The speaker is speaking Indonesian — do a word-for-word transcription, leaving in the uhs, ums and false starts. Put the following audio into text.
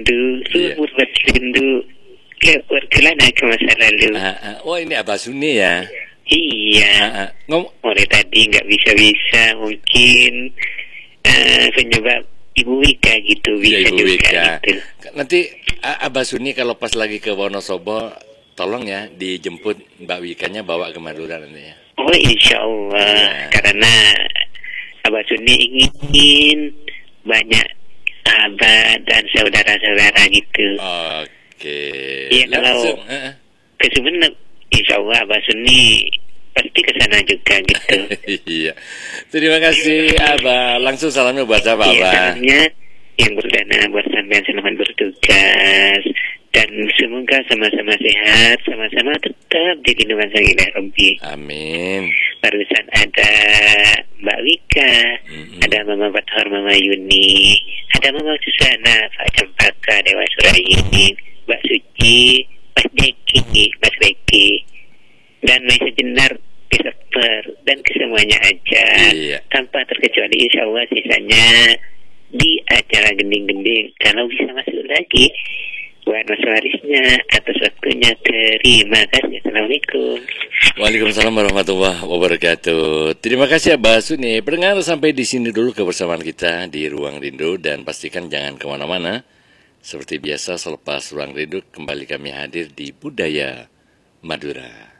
rindu, Iya. rumur buat rindu ke warga ke masa lalu. Ah, ah. Oh ini Abah Suni ya. Iya, Ah, ah. Ngom mulai tadi nggak bisa-bisa mungkin eh, penyebab Ibu Wika gitu, Iya bisa Ibu juga Wika. gitu. Nanti A- Abah Suni kalau pas lagi ke Wonosobo, tolong ya dijemput Mbak Wikanya bawa ke Madura nanti ya. Oh insya Allah, Iya. karena Abah Suni ingin banyak sahabat dan saudara-saudara gitu. Oke. Iya, kalau- Langsung. ah, ah. Ke Sumeneb, insya Allah Abah Suni pasti ke sana juga gitu. Iya. Terima kasih Abah. Langsung salamnya buat siapa Iya, Abah? salamnya yang berdana buat sampean selamat bertugas dan semoga sama-sama sehat, sama-sama tetap di lindungan Sang Ilahi Rabbi. Amin. Barusan ada Mbak Wika, Mm-mm. ada Mama Bathor, Mama Yuni, ada Mama Susana, Pak Cempaka, Dewa Surayini, Mbak Suci, Mas Deki, Mas Beki, dan Maisa Jenar, Christopher, dan kesemuanya aja. Iya. Tanpa terkecuali insya Allah sisanya di acara gending-gending. Kalau bisa masuk lagi, buat Mas Warisnya, atas waktunya terima kasih. Assalamualaikum. Waalaikumsalam warahmatullahi wabarakatuh. Terima kasih Abah Suni. Pendengar, sampai di sini dulu kebersamaan kita di Ruang Rindu, dan pastikan jangan kemana-mana. Seperti biasa selepas Ruang Rindu kembali kami hadir di Budaya Madura.